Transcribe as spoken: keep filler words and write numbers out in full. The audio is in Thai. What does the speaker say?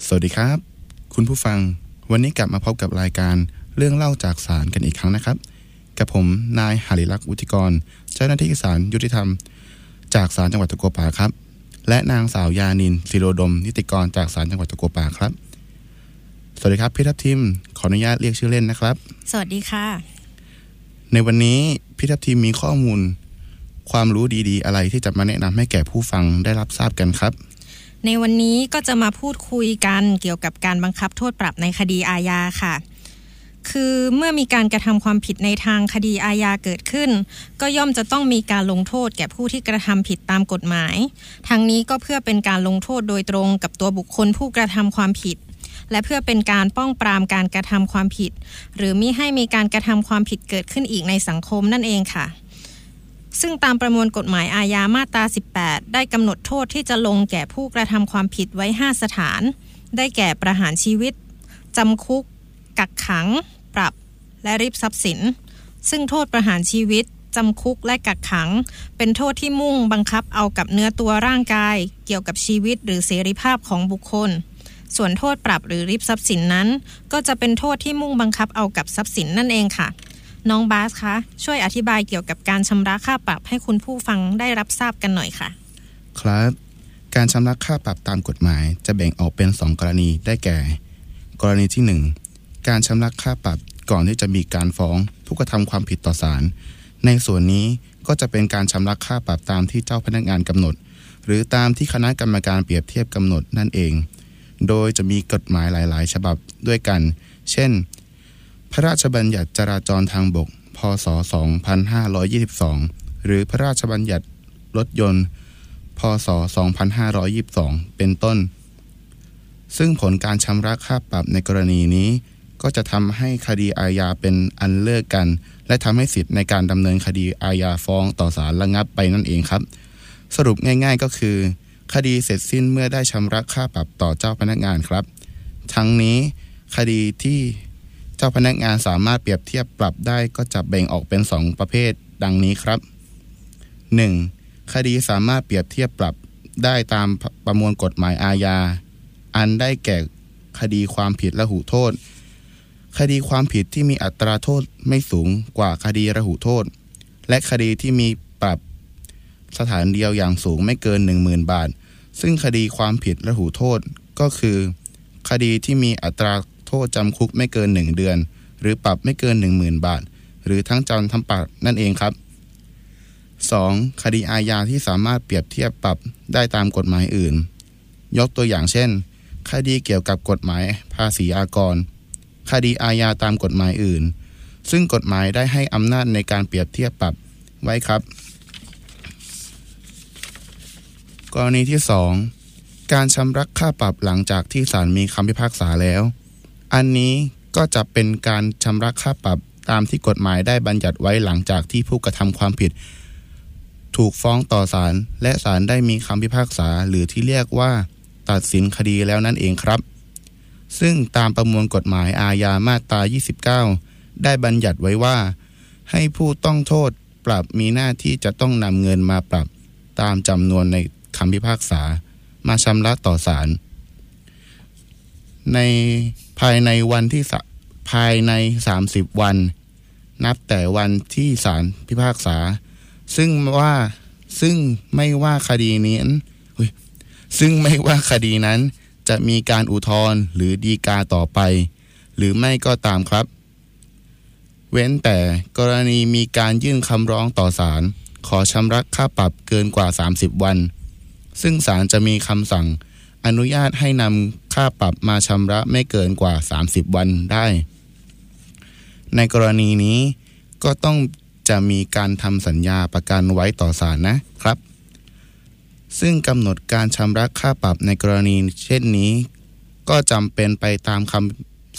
สวัสดีครับคุณผู้ฟังวันนี้กลับมาพบกับรายการเรื่องเล่าจากศาลกันอีกครั้งนะครับกับผมนายหฤลักษณ์วุฒิกรเจ้าหน้าที่ศาลยุติธรรมจากศาลจังหวัดตะกัวป่าครับและนางสาวยานินศิโรดมนิติกรจากศาลจังหวัดตะกัวป่าครับสวัสดีครับพี่ทัพทิมขออนุญาตเรียกชื่อเล่นนะครับสวัสดีค่ะในวันนี้พี่ทัพทิมมีข้อมูลความรู้ดีๆอะไรที่จะมาแนะนำให้แก่ผู้ฟังได้รับทราบกันครับในวันนี้ก็จะมาพูดคุยกันเกี่ยวกับการบังคับโทษปรับในคดีอาญาค่ะคือเมื่อมีการกระทำความผิดในทางคดีอาญาเกิดขึ้นก็ย่อมจะต้องมีการลงโทษแก่ผู้ที่กระทำผิดตามกฎหมายทั้งนี้ก็เพื่อเป็นการลงโทษโดยตรงกับตัวบุคคลผู้กระทำความผิดและเพื่อเป็นการป้องปรามการกระทำความผิดหรือมิให้มีการกระทำความผิดเกิดขึ้นอีกในสังคมนั่นเองค่ะซึ่งตามประมวลกฎหมายอาญามาตราสิบแปดได้กำหนดโทษที่จะลงแก่ผู้กระทำความผิดไว้ห้าสถานได้แก่ประหารชีวิตจำคุกกักขังปรับและริบทรัพย์สินซึ่งโทษประหารชีวิตจำคุกและกักขังเป็นโทษที่มุ่งบังคับเอากับเนื้อตัวร่างกายเกี่ยวกับชีวิตหรือเสรีภาพของบุคคลส่วนโทษปรับหรือริบทรัพย์สินนั้นก็จะเป็นโทษที่มุ่งบังคับเอากับทรัพย์สินนั่นเองค่ะน้องบาสคะช่วยอธิบายเกี่ยวกับการชำระค่าปรับให้คุณผู้ฟังได้รับทราบกันหน่อยค่ะครับการชำระค่าปรับตามกฎหมายจะแบ่งออกเป็นสองกรณีได้แก่กรณีที่หนึ่งการชำระค่าปรับก่อนที่จะมีการฟ้องผู้กระทำความผิดต่อศาลในส่วนนี้ก็จะเป็นการชำระค่าปรับตามที่เจ้าพนักงานกำหนดหรือตามที่คณะกรรมการเปรียบเทียบกำหนดนั่นเองโดยจะมีกฎหมายหลายๆฉบับด้วยกันเช่นพระราชบัญญัติจราจรทางบกพ.ศ. สองพันห้าร้อยยี่สิบสองหรือพระราชบัญญัติรถยนต์พ.ศ. สองพันห้าร้อยยี่สิบสองเป็นต้นซึ่งผลการชำระค่าปรับในกรณีนี้ก็จะทำให้คดีอาญาเป็นอันเลิกกันและทำให้สิทธิ์ในการดำเนินคดีอาญาฟ้องต่อศาลระงับไปนั่นเองครับสรุปง่ายๆก็คือคดีเสร็จสิ้นเมื่อได้ชำระค่าปรับต่อเจ้าพนักงานครับทั้งนี้คดีที่เจ้าพนักงานสามารถเปรียบเทียบปรับได้ก็จะแบ่งออกเป็นสองประเภทดังนี้ครับ หนึ่ง. คดีสามารถเปรียบเทียบปรับได้ตามประมวลกฎหมายอาญาอันได้แก่คดีความผิดระหุโทษคดีความผิดที่มีอัตราโทษไม่สูงกว่าคดีระหุโทษและคดีที่มีปรับสถานเดียวอย่างสูงไม่เกิน หนึ่งหมื่น บาทซึ่งคดีความผิดระหุโทษก็คือคดีที่มีอัตราโทษจำคุกไม่เกินหนึ่งเดือนหรือปรับไม่เกิน หนึ่งหมื่น บาทหรือทั้งจำทั้งปรับนั่นเองครับ สอง. คดีอาญาที่สามารถเปรียบเทียบปรับได้ตามกฎหมายอื่นยกตัวอย่างเช่นคดีเกี่ยวกับกฎหมายภาษีอากรคดีอาญาตามกฎหมายอื่นซึ่งกฎหมายได้ให้อำนาจในการเปรียบเทียบปรับไว้ครับกรณีที่สองการชำระค่าปรับหลังจากที่ศาลมีคำพิพากษาแล้วอันนี้ก็จะเป็นการชำระค่าปรับตามที่กฎหมายได้บัญญัติไว้หลังจากที่ผู้กระทำความผิดถูกฟ้องต่อศาลและศาลได้มีคำพิพากษาหรือที่เรียกว่าตัดสินคดีแล้วนั่นเองครับซึ่งตามประมวลกฎหมายอาญามาตรายี่สิบเก้าได้บัญญัติไว้ว่าให้ผู้ต้องโทษปรับมีหน้าที่จะต้องนำเงินมาปรับตามจำนวนในคำพิพากษามาชำระต่อศาลในภายในวันที่ภายในสามสิบวันนับแต่วันที่ศาลพิพากษาซึ่งว่าซึ่งไม่ว่าคดีนี้ซึ่งไม่ว่าคดีนั้นจะมีการอุทธรณ์หรือฎีกาต่อไปหรือไม่ก็ตามครับเว้นแต่กรณีมีการยื่นคำร้องต่อศาลขอชำระค่าปรับเกินกว่าสามสิบวันซึ่งศาลจะมีคำสั่งอนุญาตให้นำค่าปรับมาชำระไม่เกินกว่าสามสิบวันได้ในกรณีนี้ก็ต้องจะมีการทำสัญญาประกันไว้ต่อศาลนะครับซึ่งกำหนดการชำระค่าปรับในกรณีเช่นนี้ก็จำเป็นไปตามค